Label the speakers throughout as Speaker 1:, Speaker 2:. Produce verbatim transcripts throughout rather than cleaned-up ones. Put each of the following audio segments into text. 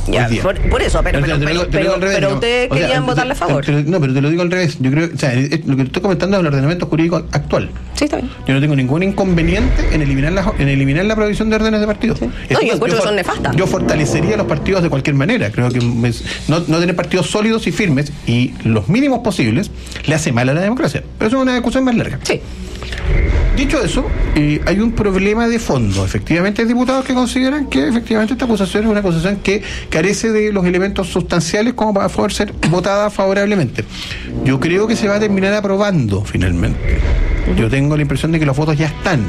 Speaker 1: Ya, por, por eso, pero, pero, pero, pero, pero, revés, pero ustedes querían sea, votarle a favor.
Speaker 2: Te, te, no, pero te lo digo al revés. Yo creo, o sea, lo que estoy comentando es el ordenamiento jurídico actual.
Speaker 1: Sí, está bien.
Speaker 2: Yo no tengo ningún inconveniente en eliminar la, en eliminar la prohibición de órdenes de partido.
Speaker 1: Sí. No, yo encuentro que son nefastas.
Speaker 2: Yo fortalecería los partidos de cualquier manera. Creo que es, no, no tener partidos sólidos y firmes y los mínimos posibles le hace mal a la democracia. Pero eso es una discusión más larga.
Speaker 1: Sí.
Speaker 2: Dicho eso, eh, hay un problema de fondo. Efectivamente hay diputados que consideran que efectivamente esta acusación es una acusación que carece de los elementos sustanciales como para poder ser votada favorablemente. Yo creo que se va a terminar aprobando finalmente. Yo tengo la impresión de que los votos ya están.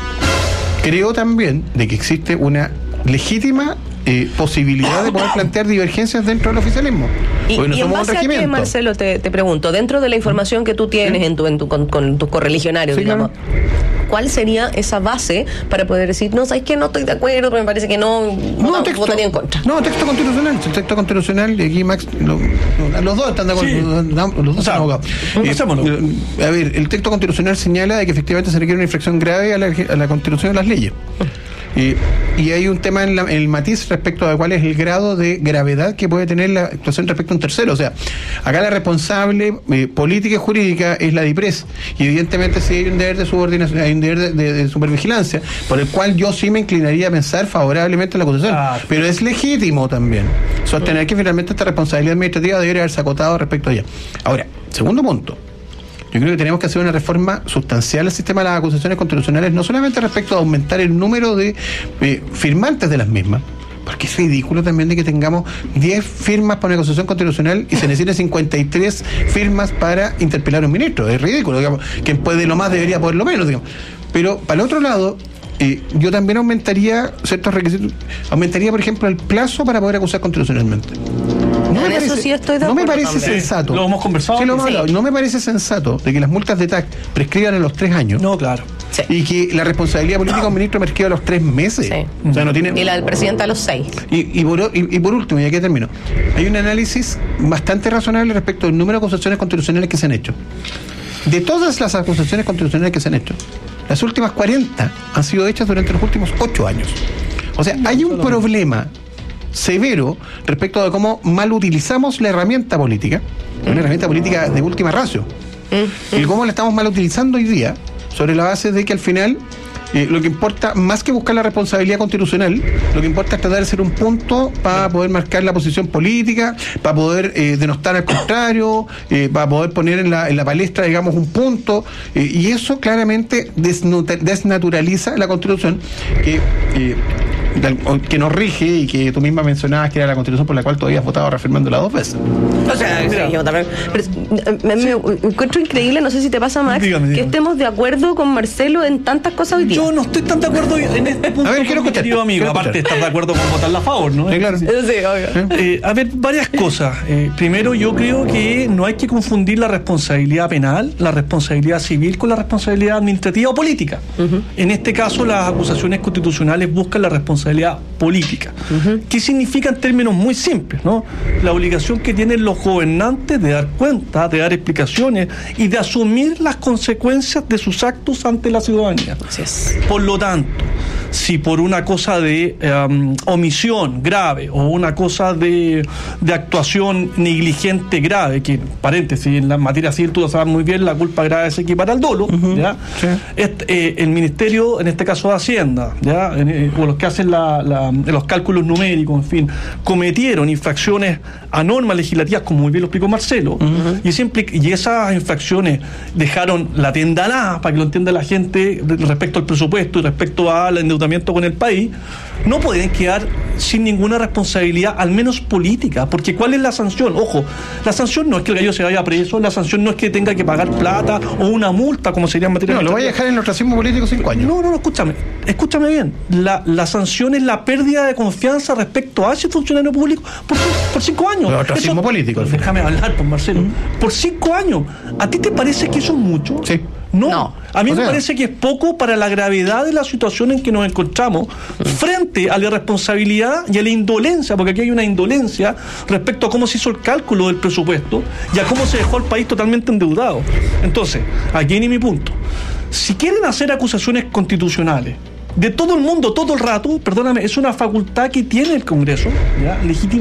Speaker 2: Creo también de que existe una legítima eh, posibilidad de poder plantear divergencias dentro del oficialismo.
Speaker 1: Y, no y en base a qué, Marcelo, te, te pregunto, dentro de la información que tú tienes ¿Sí? en tu, en tu, con, con tus correligionarios, sí, digamos, claro. ¿cuál sería esa base para poder decir, no, sabes que no estoy de acuerdo, pero me parece que no,
Speaker 2: no,
Speaker 1: no
Speaker 2: texto,
Speaker 1: votaría en contra?
Speaker 2: No, texto constitucional, el texto constitucional, y aquí Max, lo, los dos están de acuerdo, sí. los, los dos están abogados. Eh, a ver, el texto constitucional señala de que efectivamente se requiere una infracción grave a la, a la Constitución y a las leyes. Y, y hay un tema en, la, en el matiz respecto a cuál es el grado de gravedad que puede tener la actuación respecto a un tercero. O sea, acá la responsable eh, política y jurídica es la DIPRES, y evidentemente sí hay un deber de subordinación, hay un deber de, de, de supervigilancia, por el cual yo sí me inclinaría a pensar favorablemente en la acusación. Ah, pero es legítimo también sostener que finalmente esta responsabilidad administrativa debería haberse acotado respecto a ella. Ahora, segundo punto. Yo creo que tenemos que hacer una reforma sustancial al sistema de las acusaciones constitucionales, no solamente respecto a aumentar el número de eh, firmantes de las mismas, porque es ridículo también de que tengamos diez firmas para una acusación constitucional y se necesiten cincuenta y tres firmas para interpelar a un ministro. Es ridículo, digamos. Quien puede lo más debería poder lo menos, digamos. Pero, para el otro lado, eh, yo también aumentaría ciertos requisitos. Aumentaría, por ejemplo, el plazo para poder acusar constitucionalmente. No me, parece, sí estoy de no me parece también. sensato.
Speaker 3: Lo hemos conversado.
Speaker 2: Sí, lo hemos hablado. Sí. No me parece sensato de que las multas de T A C prescriban en los tres años.
Speaker 3: No, claro.
Speaker 2: Sí. Y que la responsabilidad política de un ministro prescriba a los tres meses.
Speaker 1: Sí.
Speaker 2: O sea, no tiene...
Speaker 1: Y la del presidente a los seis.
Speaker 2: Y, y, por, y, y por último, y aquí termino, hay un análisis bastante razonable respecto al número de acusaciones constitucionales que se han hecho. De todas las acusaciones constitucionales que se han hecho, las últimas cuarenta han sido hechas durante los últimos ocho años. O sea, hay un problema severo respecto de cómo mal utilizamos la herramienta política, una herramienta política de última ratio, y cómo la estamos mal utilizando hoy día, sobre la base de que al final eh, lo que importa, más que buscar la responsabilidad constitucional, lo que importa es tratar de ser un punto para poder marcar la posición política, para poder eh, denostar al contrario, eh, para poder poner en la, en la palestra, digamos, un punto, eh, y eso claramente desnaturaliza la Constitución que eh, que nos rige y que tú misma mencionabas que era la Constitución por la cual todavía has votado reafirmándola dos veces.
Speaker 1: O sea, sí, yo también. Pero, me, me encuentro increíble, no sé si te pasa, Max, dígame, dígame. que estemos de acuerdo con Marcelo en tantas cosas hoy día.
Speaker 3: Yo no estoy tan de acuerdo en este punto.
Speaker 2: A ver, quiero escuchar,
Speaker 3: querido amigo,
Speaker 2: quiero
Speaker 3: aparte de estar de acuerdo con votarla a favor, ¿no?
Speaker 2: Sí, claro.
Speaker 1: Sí, obvio.
Speaker 3: Eh, a ver, varias cosas. Eh, primero, yo creo que no hay que confundir la responsabilidad penal, la responsabilidad civil con la responsabilidad administrativa o política. Uh-huh. En este caso, las acusaciones constitucionales buscan la responsabilidad política. Uh-huh. ¿Qué significa en términos muy simples, ¿no? La obligación que tienen los gobernantes de dar cuenta, de dar explicaciones y de asumir las consecuencias de sus actos ante la ciudadanía.
Speaker 1: Así es.
Speaker 3: Por lo tanto, si por una cosa de um, omisión grave o una cosa de, de actuación negligente grave, que, paréntesis, en la materia civil tú lo sabes muy bien, la culpa grave se equipara al dolo, uh-huh. ¿ya? Sí. Este, eh, el Ministerio, en este caso de Hacienda, ¿ya? Eh, o los que hacen la, la, los cálculos numéricos, en fin, cometieron infracciones a normas legislativas, como muy bien lo explicó Marcelo, uh-huh. y, siempre, y esas infracciones dejaron la tienda alada, para que lo entienda la gente, respecto al presupuesto y respecto al endeudamiento con el país, no pueden quedar sin ninguna responsabilidad, al menos política, porque ¿cuál es la sanción? Ojo, la sanción no es que el gallo se vaya preso, la sanción no es que tenga que pagar plata o una multa, como sería en materia...
Speaker 2: No, lo vaya a dejar en el ostracismo político cinco años.
Speaker 3: No, no, no, escúchame, escúchame bien, la, la sanción es la pérdida de confianza respecto a ese funcionario público por, por cinco años.
Speaker 2: El ostracismo eso, político.
Speaker 3: Déjame hablar, pues, Marcelo. Mm. Por cinco años. ¿A ti te parece que eso es mucho?
Speaker 2: Sí.
Speaker 3: No,
Speaker 1: no,
Speaker 3: a mí
Speaker 2: o
Speaker 3: me
Speaker 2: sea,
Speaker 3: parece que es poco para la gravedad de la situación en que nos encontramos frente a la irresponsabilidad y a la indolencia, porque aquí hay una indolencia respecto a cómo se hizo el cálculo del presupuesto y a cómo se dejó el país totalmente endeudado. Entonces, aquí viene mi punto. Si quieren hacer acusaciones constitucionales de todo el mundo, todo el rato, perdóname, es una facultad que tiene el Congreso, ¿ya? Legítima.